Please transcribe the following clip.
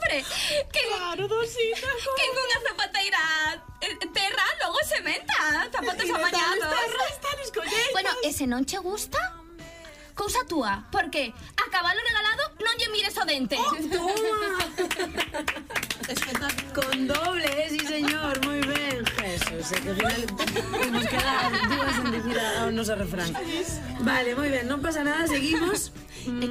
Hombre, Claro, Dosita. que cunha zapateira terra logo sementa, zapatos amañados. Están escollendo. Bueno, e se non che gusta, cousa túa, porque a cabalo regalado non lle mires o dente. Con doble, sí señor, muy ben. Jesús, que ao final temos que dar dúas en dicir a nosa refrán. Vale, moi ben, non pasa nada, seguimos.